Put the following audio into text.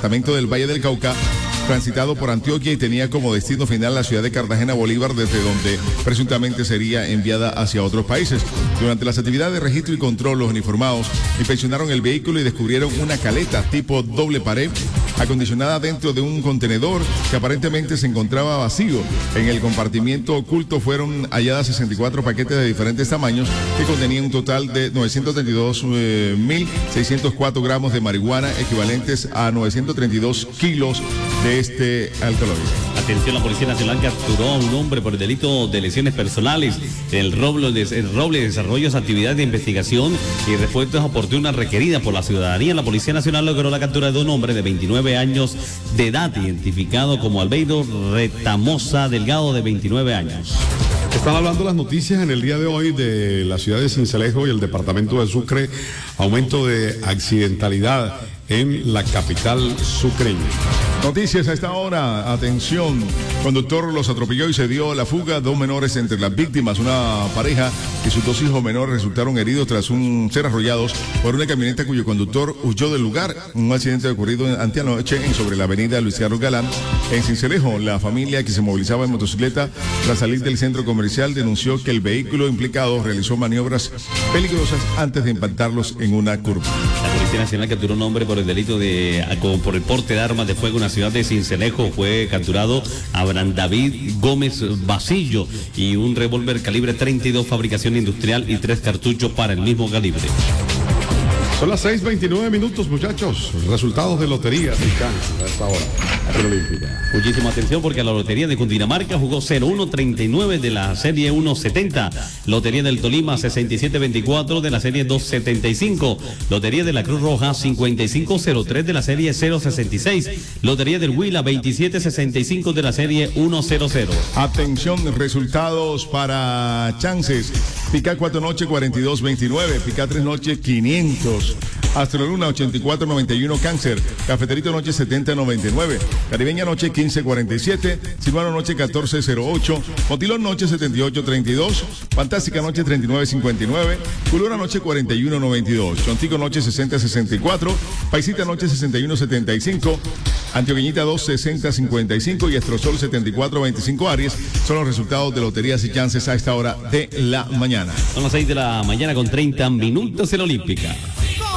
departamento del Valle del Cauca, transitado por Antioquia y tenía como destino final la ciudad de Cartagena, Bolívar, desde donde presuntamente sería enviada hacia otros países. Durante las actividades de registro y control, los uniformados inspeccionaron el vehículo y descubrieron una caleta tipo doble pared acondicionada dentro de un contenedor que aparentemente se encontraba vacío. En el compartimiento oculto fueron halladas 64 paquetes de diferentes tamaños que contenían un total de 932.604 gramos de marihuana, equivalentes a 932 kilos de este alcaloide. Atención, la Policía Nacional capturó a un hombre por el delito de lesiones personales. El Roble desarrolló esa actividad de investigación y respuestas oportunas requeridas por la ciudadanía. La Policía Nacional logró la captura de un hombre de 29 años de edad, identificado como Albeiro Retamosa Delgado, de 29 años. Están hablando las noticias en el día de hoy de la ciudad de Sincelejo y el departamento de Sucre. Aumento de accidentalidad en la capital sucreña. Noticias a esta hora, atención, conductor los atropelló y se dio a la fuga. 2 menores entre las víctimas, una pareja y sus 2 hijos menores resultaron heridos tras ser arrollados por una camioneta cuyo conductor huyó del lugar. Un accidente ocurrido anteanoche sobre la avenida Luis Carlos Galán en Sincelejo. La familia, que se movilizaba en motocicleta tras salir del centro comercial, denunció que el vehículo implicado realizó maniobras peligrosas antes de impactarlos en una curva. La Policía Nacional capturó un hombre por el delito por el porte de armas de fuego en la ciudad de Sincelejo. Fue capturado Abraham David Gómez Basillo y un revólver calibre 32, fabricación industrial, y 3 cartuchos para el mismo calibre. Son las 6:29 minutos, muchachos. Resultados de lotería mexicana a esta hora. Muchísima atención, porque a la Lotería de Cundinamarca jugó 0139 de la serie 170, Lotería del Tolima 6724 de la serie 275, Lotería de la Cruz Roja 5503 de la serie 066, Lotería del Huila 2765 de la serie 100. Atención, resultados para chances. Pica 4 noche 4229, Pica 3 noche 500. Astroluna 8491 Cáncer, Cafeterito noche 7099, Caribeña noche 1547, Silvano noche 1408, Motilón noche 7832, Fantástica noche 3959, Culura noche 4192, Chontico noche 6064, Paisita noche 6175, Antioqueñita 26055 y Astrosol 7425 Aries. Son los resultados de loterías y chances a esta hora de la mañana. Son las 6 de la mañana con 30 minutos en la Olímpica.